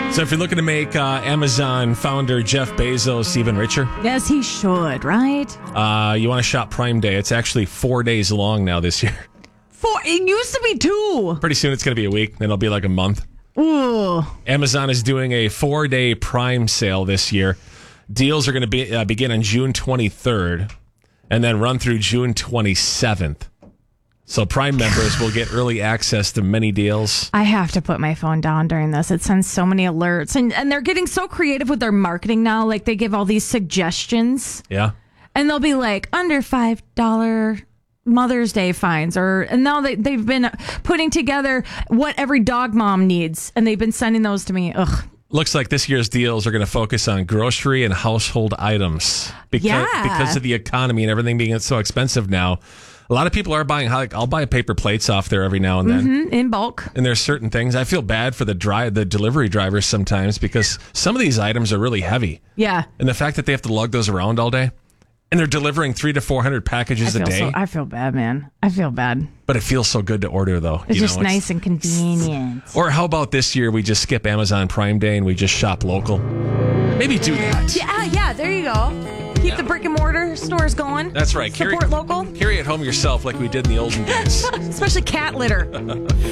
So if you're looking to make Amazon founder Jeff Bezos even richer, Yes, he should, right? you want to shop Prime Day. It's actually 4 days long now this year. It used to be 2. Pretty soon it's going to be a week, then it'll be like a month. Ooh. Amazon is doing a 4-day Prime sale this year. Deals are going to begin on June 23rd and then run through June 27th. So Prime members will get early access to many deals. I have to put my phone down during this. It sends so many alerts. And they're getting so creative with their marketing now. Like, they give all these suggestions. Yeah. And they'll be like, under $5 Mother's Day finds. And now they've been putting together what every dog mom needs. And they've been sending those to me. Ugh. Looks like this year's deals are going to focus on grocery and household items. Because of the economy and everything being so expensive now. A lot of people are buying, like, I'll buy paper plates off there every now and then. In bulk. And there's certain things. I feel bad for the delivery drivers sometimes because some of these items are really heavy. Yeah. And the fact that they have to lug those around all day. And they're delivering 300 to 400 packages a day. I feel bad, man. I feel bad. But it feels so good to order, though. It's just nice and convenient. Or how about this year we just skip Amazon Prime Day and we just shop local? Maybe do that. Yeah, there you go. Keep the brick and mortar stores going. That's right. Support local. Carry it home yourself like we did in the olden days. Especially cat litter.